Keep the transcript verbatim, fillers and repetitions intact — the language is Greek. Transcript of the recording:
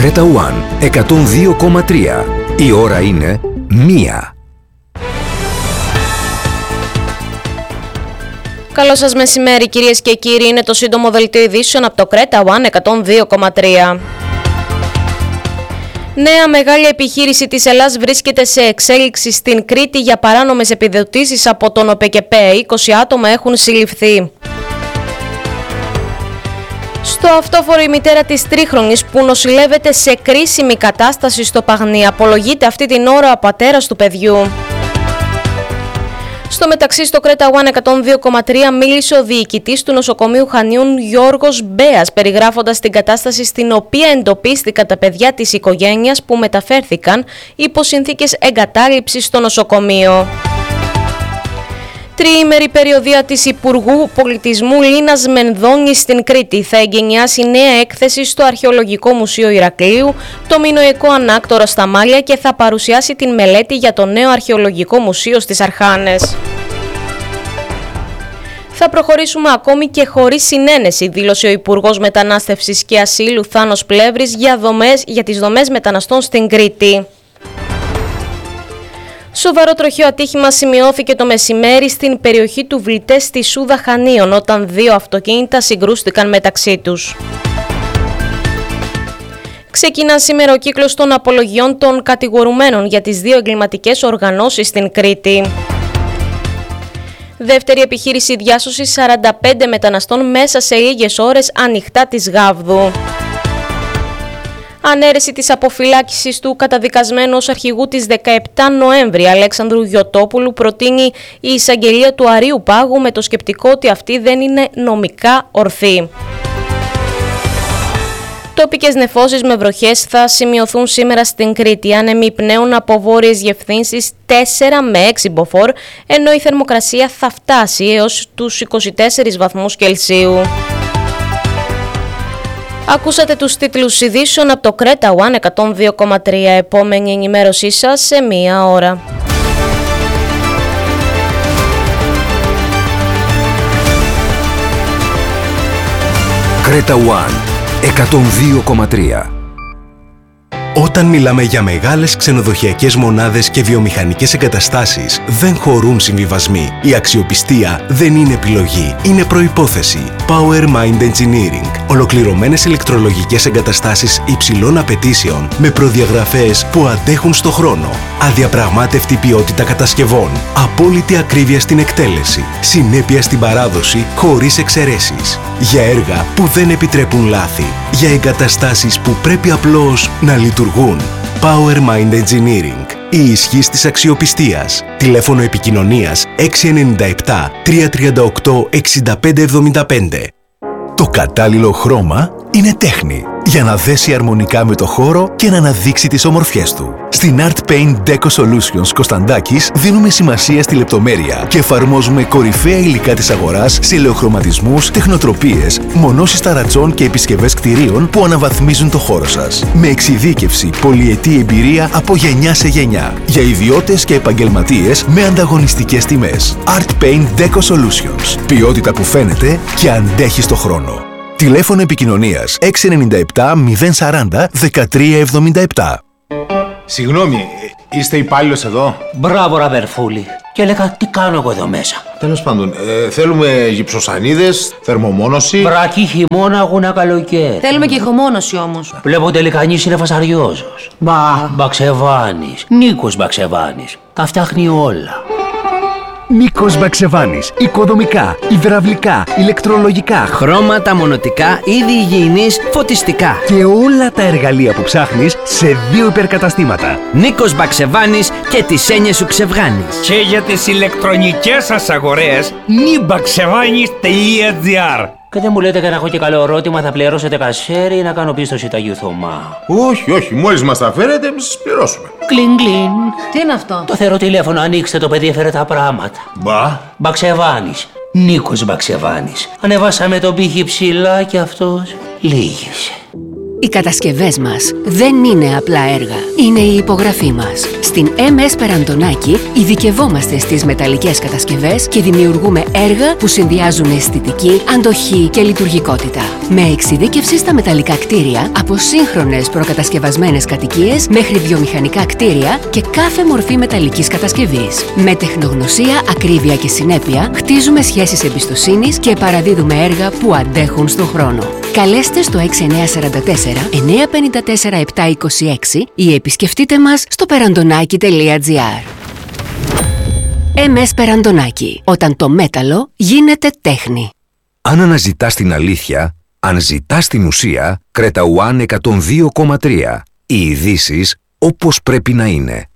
Creta One εκατόν δύο κόμμα τρία. Η ώρα είναι μία. Καλό σας μεσημέρι κυρίες και κύριοι, είναι το σύντομο δελτίο ειδήσεων από το Creta One εκατόν δύο κόμμα τρία. Νέα μεγάλη επιχείρηση της Ελλάς βρίσκεται σε εξέλιξη στην Κρήτη για παράνομες επιδοτήσεις από τον ΟΠΕΚΕΠΕ. είκοσι άτομα έχουν συλληφθεί. Στο αυτόφορο η μητέρα της τρίχρονης που νοσηλεύεται σε κρίσιμη κατάσταση στο Παγνί. Απολογείται αυτή την ώρα ο πατέρας του παιδιού. Στο μεταξύ, στο Creta One εκατόν δύο κόμμα τρία μίλησε ο διοικητής του νοσοκομείου Χανίων Γιώργος Μπέας, περιγράφοντας την κατάσταση στην οποία εντοπίστηκαν τα παιδιά της οικογένειας που μεταφέρθηκαν υπό συνθήκες εγκατάλειψης στο νοσοκομείο. Τριήμερη περιοδία της Υπουργού Πολιτισμού Λίνας Μενδώνης στην Κρήτη θα εγκαινιάσει νέα έκθεση στο Αρχαιολογικό Μουσείο Ηρακλείου, το Μινωικό Ανάκτορο στα Μάλια και θα παρουσιάσει την μελέτη για το νέο Αρχαιολογικό Μουσείο στις Αρχάνες. Θα προχωρήσουμε ακόμη και χωρίς συνένεση, δήλωσε ο Υπουργός Μετανάστευσης και Ασύλου Θάνος Πλεύρης για, δομές, για τις δομές μεταναστών στην Κρήτη. Σοβαρό τροχαίο ατύχημα σημειώθηκε το μεσημέρι στην περιοχή του Βλητέ στη Σούδα Χανίων, όταν δύο αυτοκίνητα συγκρούστηκαν μεταξύ τους. Ξεκινά σήμερα ο κύκλος των απολογιών των κατηγορουμένων για τις δύο εγκληματικές οργανώσεις στην Κρήτη. Δεύτερη επιχείρηση διάσωσης σαράντα πέντε μεταναστών μέσα σε λίγες ώρες ανοιχτά της Γάβδου. Ανέρεση της αποφυλάκησης του καταδικασμένου ως αρχηγού της δεκαεπτά Νοέμβρη Αλέξανδρου Γιωτόπουλου προτείνει η εισαγγελία του Αρείου Πάγου με το σκεπτικό ότι αυτή δεν είναι νομικά ορθή. Τοπικές νεφώσεις με βροχές θα σημειωθούν σήμερα στην Κρήτη. Άνεμοι πνέουν από βόρειες διευθύνσεις τέσσερα με έξι μποφόρ, ενώ η θερμοκρασία θα φτάσει έως τους είκοσι τέσσερις βαθμούς Κελσίου. Ακούσατε τους τίτλους ειδήσεων από το Creta One εκατόν δύο κόμμα τρία. Επόμενη ενημέρωσή σας σε μία ώρα. Creta One εκατόν δύο κόμμα τρία. Όταν μιλάμε για μεγάλες ξενοδοχειακές μονάδες και βιομηχανικές εγκαταστάσεις, δεν χωρούν συμβιβασμοί. Η αξιοπιστία δεν είναι επιλογή, είναι προϋπόθεση. Power Mind Engineering. Ολοκληρωμένες ηλεκτρολογικές εγκαταστάσεις υψηλών απαιτήσεων με προδιαγραφές που αντέχουν στο χρόνο. Αδιαπραγμάτευτη ποιότητα κατασκευών. Απόλυτη ακρίβεια στην εκτέλεση. Συνέπεια στην παράδοση χωρίς εξαιρέσεις. Για έργα που δεν επιτρέπουν λάθη. Για εγκαταστάσεις που πρέπει απλώς να λειτουργούν. Power Mind Engineering. Η ισχύς της αξιοπιστίας. Τηλέφωνο επικοινωνίας έξι εννιά επτά τρία τρία οκτώ εξήντα πέντε εβδομήντα πέντε. Το κατάλληλο χρώμα είναι τέχνη για να δέσει αρμονικά με το χώρο και να αναδείξει τις ομορφιές του. Στην Art Paint Deco Solutions Κωνσταντάκης δίνουμε σημασία στη λεπτομέρεια και εφαρμόζουμε κορυφαία υλικά της αγοράς σε ελαιοχρωματισμούς, τεχνοτροπίες, μονώσεις ταρατσών και επισκευές κτηρίων που αναβαθμίζουν το χώρο σας. Με εξειδίκευση, πολυετή εμπειρία από γενιά σε γενιά. Για ιδιώτες και επαγγελματίες με ανταγωνιστικές τιμές. Art Paint Deco Solutions. Ποιότητα που φαίνεται και αντέχει στο χρόνο. Τηλέφωνο επικοινωνίας έξι εννιά επτά μηδέν σαράντα δεκατρία εβδομήντα επτά. Συγγνώμη, είστε υπάλληλος εδώ? Μπράβο ραβερφούλη. Και έλεγα τι κάνω εγώ εδώ μέσα. Τέλος πάντων, ε, θέλουμε γυψοσανίδες, θερμομόνωση. Βρακή χειμώνα, αγούνα καλοκαίρι. Θέλουμε και ηχομόνωση όμως. Βλέπω τελικανής είναι φασαριόζος. Μπα, Μπαξεβάνης. Νίκος Μπαξεβάνης. Τα φτιάχνει όλα. Νίκος Μπαξεβάνης. Οικοδομικά, υδραυλικά, ηλεκτρολογικά, χρώματα, μονοτικά, είδη υγιεινής, φωτιστικά και όλα τα εργαλεία που ψάχνεις σε δύο υπερκαταστήματα. Νίκος Μπαξεβάνης και τις έννοιες σου ξεβγάνεις. Και για τις ηλεκτρονικές σας αγορές, νιμπαξεβάνης τελεία τζι άρ. Και δεν μου λέτε και να έχω και καλό ερώτημα, θα πληρώσετε κασέρι ή να κάνω πίστοση τα Θωμά? Όχι, όχι, μόλις μας τα φέρετε, εμείς σας πληρώσουμε. Κλιν, κλιν. Τι είναι αυτό? Το θεωρώ τηλέφωνο, ανοίξτε το παιδί, έφερε τα πράγματα. Μπα. Μπαξεβάνης. Νίκος Μπαξεβάνης. Ανεβάσαμε τον πύχη ψηλά και αυτός λύγησε. Οι κατασκευές μας δεν είναι απλά έργα. Είναι η υπογραφή μας. Στην εμ ες Περαντονάκη ειδικευόμαστε στις μεταλλικές κατασκευές και δημιουργούμε έργα που συνδυάζουν αισθητική, αντοχή και λειτουργικότητα. Με εξειδίκευση στα μεταλλικά κτίρια, από σύγχρονες προκατασκευασμένες κατοικίες μέχρι βιομηχανικά κτίρια και κάθε μορφή μεταλλικής κατασκευής. Με τεχνογνωσία, ακρίβεια και συνέπεια, χτίζουμε σχέσεις εμπιστοσύνης και παραδίδουμε έργα που αντέχουν στον χρόνο. Καλέστε στο έξι εννιά τέσσερα τέσσερα εννιά πέντε τέσσερα επτά δύο έξι ή επισκεφτείτε μας στο περαντονάκι τελεία τζι άρ. εμ ες Περαντονάκι. Όταν το μέταλλο γίνεται τέχνη. Αν αναζητάς την αλήθεια, αν ζητάς την ουσία, Κρέτα One εκατόν δύο κόμμα τρία. Οι ειδήσεις όπως πρέπει να είναι.